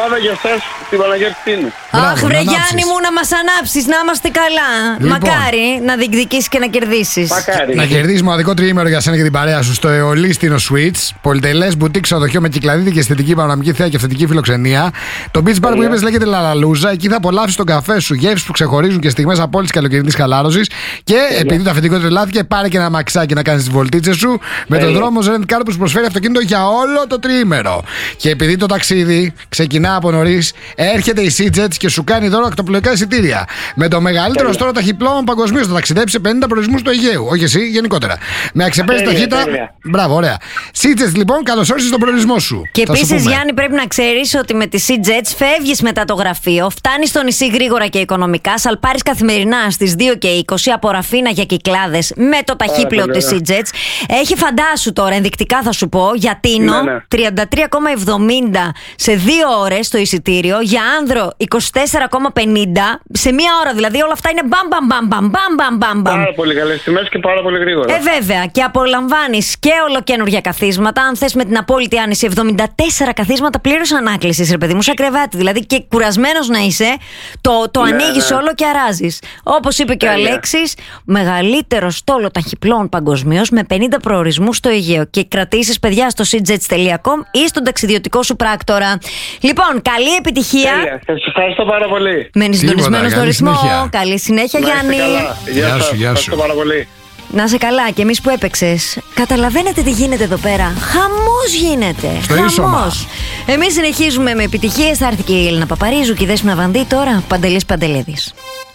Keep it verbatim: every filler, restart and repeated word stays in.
λαμπάδα για εσάς στην Παναγιώτινη. Αχ, βρε Γιάννη μου, να μας ανάψεις, να είμαστε καλά. Λοιπόν. Μακάρι να διεκδικήσεις και να κερδίσεις. Μακάρι. Να κερδίσει μοναδικό τριήμερο για σένα και την παρέα σου στο Εολίστινο Suites. Πολυτελές μπουτίκ ξενοδοχείο με κυκλαδίτη και αισθητική πανοραμική θέα και αυθεντική φιλοξενία. Το beach bar που είπες λέγεται Λαλαλούζα. Εκεί θα απολαύσεις τον καφέ σου, γεύσεις που ξεχωρίζουν και στιγμές απόλυτης καλοκαιρινής χαλάρωσης. Και επειδή το αφεντικό τρελάθηκε, πάρε και ένα μαξάκι να κάνεις τις βολτίτσες σου με τον δρόμο Rent Car που σου προσφέρει αυτοκίνητο για όλο το τριήμερο. Και επειδή το ταξίδι ξεκινά από νωρίς, έρχεται η SeaJets και σου κάνει δώρο ακτοπλοϊκά εισιτήρια. Με το μεγαλύτερο στρώο ταχυπλώων παγκοσμίως. Θα ταξιδέψει σε πενήντα προορισμούς του Αιγαίου. Όχι εσύ, γενικότερα. Με αξεπέραστη ταχύτητα. Μπράβο, ωραία. SeaJets λοιπόν, καλώς όρισες στον προορισμό σου. Και επίσης, Γιάννη, πρέπει να ξέρεις ότι με τη SeaJets φεύγεις μετά το γραφείο, φτάνεις στο νησί γρήγορα και οικονομικά, σαλπάρεις καθημερινά στις δύο και είκοσι από Ραφίνα για Κυκλάδες με το ταχύπλαιο της SeaJets. Έχει, φαντάσου τώρα, ενδεικτικά θα σου πω, για Τίνο Ναι, ναι. τριάντα τρία κόμμα εβδομήντα σε δύο ώρες το εισιτήριο, για άνδρο είκοσι τέσσερα κόμμα πενήντα σε μία ώρα. Δηλαδή όλα αυτά είναι μπαμ μπαμ μπαμ μπαμ μπαμ μπαμ μπαμ. Πάρα πολύ καλές τιμές και πάρα πολύ γρήγορα. Ε, βέβαια. Και απολαμβάνεις και ολοκένουργια καθίσματα. Αν θες με την απόλυτη άνεση, εβδομήντα τέσσερα καθίσματα πλήρως ανάκλησης, ρε παιδί μου, σαν κρεβάτι. Δηλαδή και κουρασμένος να είσαι, το, το Ναι, ανοίγεις ναι. όλο και αράζεις. Όπως είπε και ο Τέλεια. Αλέξης, μεγαλύτερο στόλο ταχυπλών παγκοσμίως με πενήντα προορισμούς στο Αιγαίο. Και κρατήσεις, παιδιά, στο seajets τελεία com ή στον ταξιδιωτικό σου πράκτορα. Λοιπόν, καλή επιτυχία. Τέλεια. Σας ευχαριστώ πάρα πολύ. Μένεις Τίποτα, συντονισμένος στο καλή ρυθμό. συνέχεια. Καλή συνέχεια, Να είστε Γιάννη. καλά. Γεια Γεια σου, σας. γεια σου. Ευχαριστώ πάρα πολύ. Να σε καλά, και εμείς που έπαιξες. Καταλαβαίνετε τι γίνεται εδώ πέρα. Χαμός γίνεται. Στο Χαμός. ίσωμα. Εμείς συνεχίζουμε με επιτυχίες. Θα έρθει και η Έλληνα Παπαρίζου και η Δέσποινα Βανδύ τώρα. Παντελής Παντελέδης.